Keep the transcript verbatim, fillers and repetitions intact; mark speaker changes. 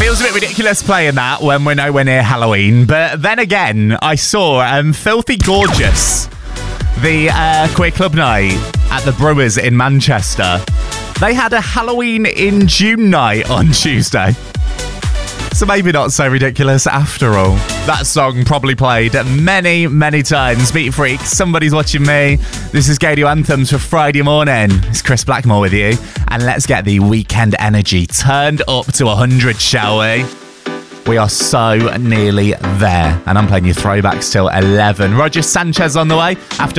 Speaker 1: Feels a bit ridiculous playing that when we're nowhere near Halloween. But then again, I saw um, Filthy Gorgeous, the uh, queer club night at the Brewers in Manchester. They had a Halloween in June night on Tuesday. So maybe not so ridiculous after all. That song probably played many, many times. Beat Freak, Somebody's Watching Me. This is Gadio Anthems for Friday morning. It's Chris Blackmore with you. And let's get the weekend energy turned up to one hundred, shall we? We are so nearly there. And I'm playing you throwbacks till eleven. Roger Sanchez on the way after